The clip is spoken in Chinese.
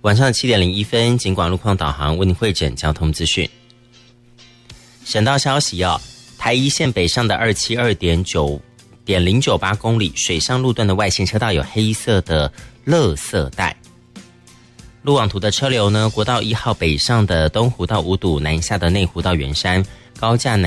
晚上7点01分，警广路况导航为您汇整交通资讯。省道消息台一线北上的272.098公里水上路段的外线车道有黑色的垃圾带。路网图的车流呢，国道1号北上的东湖到五堵，南下的内湖到圆山，高架南